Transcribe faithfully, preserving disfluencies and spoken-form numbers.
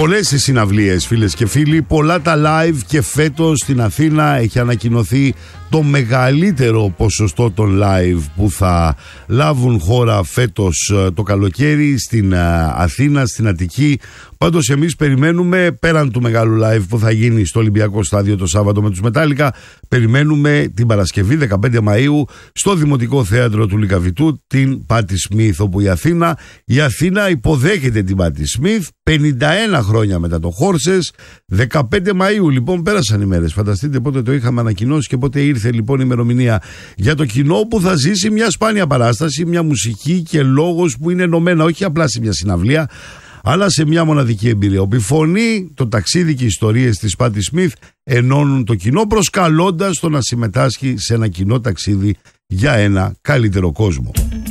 Πολλές οι συναυλίες, φίλες και φίλοι, πολλά τα live, και φέτος στην Αθήνα έχει ανακοινωθεί το μεγαλύτερο ποσοστό των live που θα λάβουν χώρα φέτος το καλοκαίρι στην Αθήνα, στην Αττική. Πάντως εμείς περιμένουμε, πέραν του μεγάλου live που θα γίνει στο Ολυμπιακό Στάδιο το Σάββατο με τους Μετάλλικα, περιμένουμε την Παρασκευή δεκαπέντε Μαΐου στο Δημοτικό Θέατρο του Λυκαβητού την Πάτη Σμιθ, όπου η Αθήνα, η Αθήνα υποδέχεται την Πάτη Σμιθ πενήντα ένα χρόνια μετά το Χόρσες. Δεκαπέντε Μαΐου λοιπόν, πέρασαν οι μέρες. Φανταστείτε πότε το είχαμε ανακοινώσει και πότε ήρθε λοιπόν η ημερομηνία για το κοινό που θα ζήσει μια σπάνια παράσταση, μια μουσική και λόγος που είναι ενωμένα όχι απλά σε μια συναυλία, αλλά σε μια μοναδική εμπειρία. Όπου η φωνή, το ταξίδι και οι ιστορίες της Πάτη Σμιθ ενώνουν το κοινό, προσκαλώντας το να συμμετάσχει σε ένα κοινό ταξίδι για ένα καλύτερο κόσμο.